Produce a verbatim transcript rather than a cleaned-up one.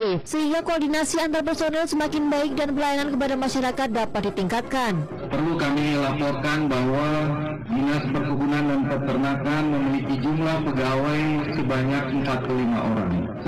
efektif, sehingga koordinasi antar personel semakin baik dan pelayanan kepada masyarakat dapat ditingkatkan. Perlu kami laporkan bahwa Dinas Perkebunan dan Peternakan memiliki jumlah pegawai sebanyak empat puluh lima orang.